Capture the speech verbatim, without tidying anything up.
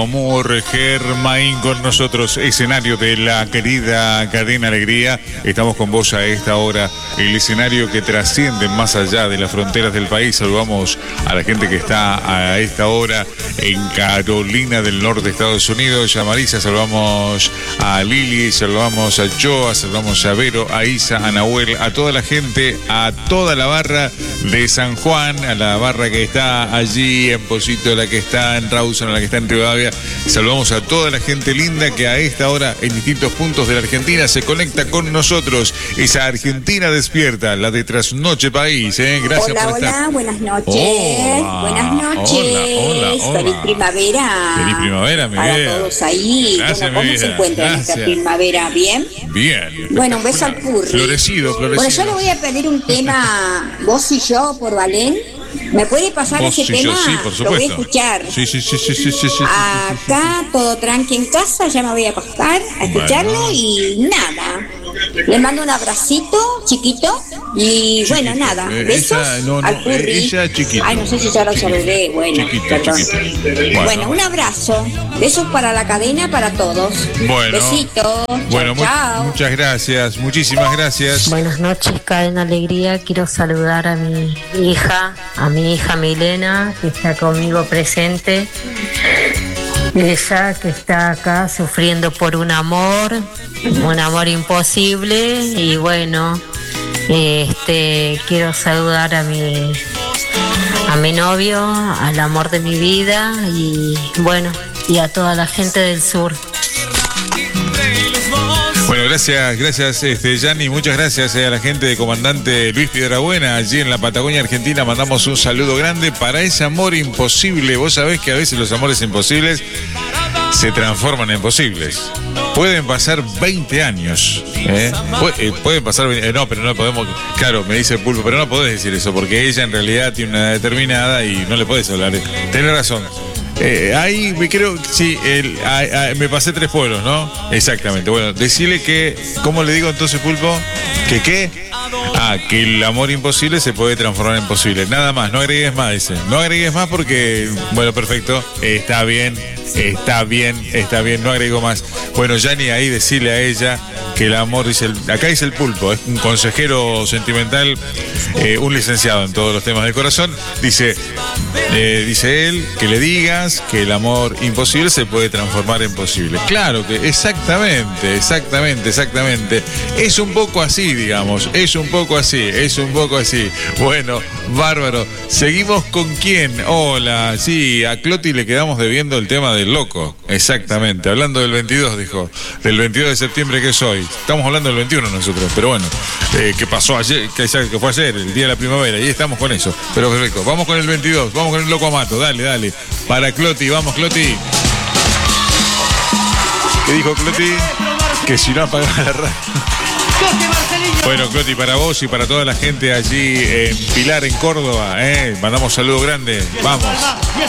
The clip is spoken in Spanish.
Amor, Germain con nosotros, escenario de la querida Cadena Alegría. Estamos con vos a esta hora, el escenario que trasciende más allá de las fronteras del país. Saludamos a la gente que está a esta hora en Carolina del Norte, Estados Unidos. A Marisa, saludamos a Lili, saludamos a Joa, saludamos a Vero, a Isa, a Nahuel, a toda la gente, a toda la barra de San Juan, a la barra que está allí en Posito, la que está en Rawson, a la que está en Rivadavia. Saludamos a toda la gente linda que a esta hora en distintos puntos de la Argentina se conecta con nosotros. Esa Argentina despierta, la de Trasnoche País. ¿eh? Gracias hola, por estar. Hola, buenas noches. Hola, buenas noches. Hola, hola, hola. Feliz primavera. Feliz primavera, mi Para vida. todos ahí. Gracias, bueno, ¿cómo mi se vida. encuentran en Gracias. esta primavera? ¿Bien? Bien. Bueno, un beso al Purri. Florecido, florecido. Bueno, yo le voy a pedir un tema, vos y yo, por Valén. ¿Me puede pasar Vos ese y yo, tema? sí, por Lo voy a supuesto. escuchar. Sí, sí, sí, sí, sí, sí, sí, sí, Acá, todo tranqui en casa, ya me voy a pasar a escucharlo Bueno. y nada. Le mando un abracito chiquito y bueno, nada. Eh, Besos ella, no, no, al Purri. eh, ella chiquito. Ay, no sé si ya lo saludé. Bueno, Chiquito, perdón. chiquito. Bueno. Bueno. un abrazo. Besos para la cadena, para todos. Bueno. Besitos. Bueno, mu- chao. muchas gracias, muchísimas gracias. Buenas noches, Cadena Alegría. Quiero saludar a mi hija, a mi hija Milena, que está conmigo presente. Ella que está acá sufriendo por un amor, un amor imposible. Y bueno, este quiero saludar a mi a mi novio, al amor de mi vida y bueno, y a toda la gente del sur. Bueno, gracias, gracias, este, Yanni, muchas gracias eh, a la gente de Comandante Luis Piedrabuena, allí en la Patagonia Argentina. Mandamos un saludo grande para ese amor imposible. Vos sabés que a veces los amores imposibles se transforman en posibles. Pueden pasar veinte años. ¿eh? Pu- eh, pueden pasar veinte, eh, no, pero no podemos. Claro, me dice el Pulpo, pero no podés decir eso, porque ella en realidad tiene una edad determinada y no le podés hablar. Tenés razón. Eh, ahí me creo, sí, el, a- a- me pasé tres pueblos, ¿no? Exactamente. Bueno, decirle que, ¿cómo le digo entonces, Pulpo? ¿Que qué? Ah, que el amor imposible se puede transformar en posible. Nada más, no agregues más, dice. No agregues más porque, bueno, perfecto, eh, está bien, está bien, está bien, no agrego más. Bueno, Yanni, ahí decirle a ella que el amor, dice el- acá dice el Pulpo, es un consejero sentimental, eh, un licenciado en todos los temas del corazón. Dice, eh, dice él, que le digas que el amor imposible se puede transformar en posible. Claro que, exactamente, exactamente, exactamente. Es un poco así, digamos, es un poco así, es un poco así. Bueno, bárbaro. Seguimos con quién. Hola, sí, a Cloti le quedamos debiendo el tema del loco. Exactamente, hablando del veintidós, dijo, del veintidós de septiembre que es hoy. Estamos hablando del veintiuno nosotros, pero bueno, eh, que pasó ayer, que, que fue ayer, el día de la primavera, y estamos con eso. Pero perfecto, vamos con el veintidós, vamos con el loco Amato, dale, dale. Para Cloti, vamos Cloti. ¿Qué dijo Cloti? Que si no apagaba la radio. Bueno, Cloti, para vos y para toda la gente allí en Pilar, en Córdoba, ¿eh? Mandamos saludos grandes. Vamos.